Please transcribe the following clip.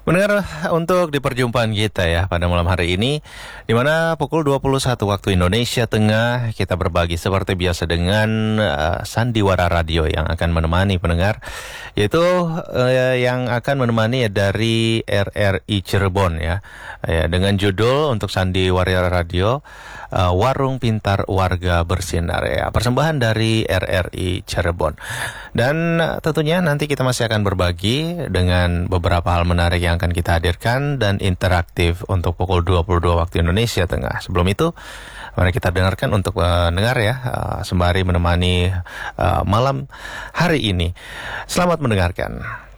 Mendengar untuk di perjumpaan kita ya pada malam hari ini, di mana pukul 21 waktu Indonesia Tengah kita berbagi seperti biasa dengan Sandiwara Radio yang akan menemani pendengar, yaitu yang akan menemani dari RRI Cirebon ya, dengan judul untuk Sandiwara Radio Warung Pintar Warga Bersinar ya, persembahan dari RRI Cirebon. Dan tentunya nanti kita masih akan berbagi dengan beberapa hal menarik yang akan kita hadirkan dan interaktif untuk pukul 22 waktu Indonesia Tengah. Sebelum itu, mari kita dengarkan untuk mendengar ya, sembari menemani malam hari ini. Selamat mendengarkan.